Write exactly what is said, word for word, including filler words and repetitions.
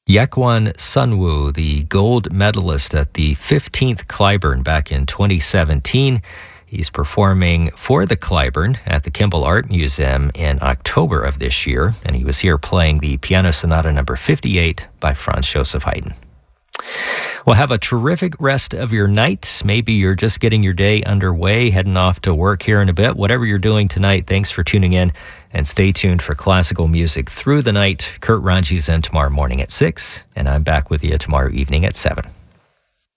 Yekwon Sunwoo, the gold medalist at the fifteenth Clyburn back in twenty seventeen. He's performing for the Clyburn at the Kimball Art Museum in October of this year, and he was here playing the Piano Sonata number fifty-eight by Franz Joseph Haydn. Well, have a terrific rest of your night. Maybe you're just getting your day underway, heading off to work here in a bit. Whatever you're doing tonight, thanks for tuning in, and stay tuned for classical music through the night. Kurt Ranji's in tomorrow morning at six, and I'm back with you tomorrow evening at seven.